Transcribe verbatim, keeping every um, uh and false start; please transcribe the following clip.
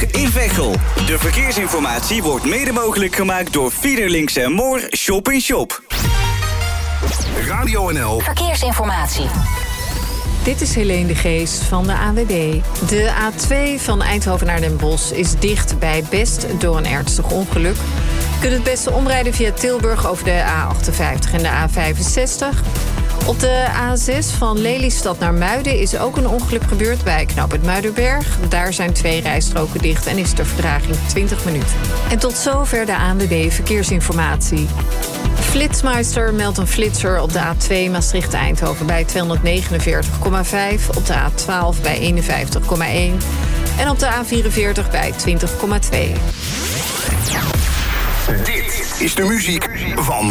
Middag in Veghel. De verkeersinformatie wordt mede mogelijk gemaakt door Fiederlinks en Moor Shop in Shop. Radio N L Verkeersinformatie. Dit is Helene de Geest van de A W B. De A twee van Eindhoven naar Den Bosch is dicht bij Best door een ernstig ongeluk. Je kunt het beste omrijden via Tilburg over de A achtenvijftig en de A vijfenzestig. Op de A zes van Lelystad naar Muiden is ook een ongeluk gebeurd bij knooppunt Muidenberg. Daar zijn twee rijstroken dicht en is de vertraging twintig minuten. En tot zover de A N W B Verkeersinformatie. Flitsmeister meldt een flitser op de A twee Maastricht-Eindhoven bij tweehonderdnegenenveertig komma vijf, op de A twaalf bij eenenvijftig komma één en op de A vierenveertig bij twintig komma twee. Dit is de muziek van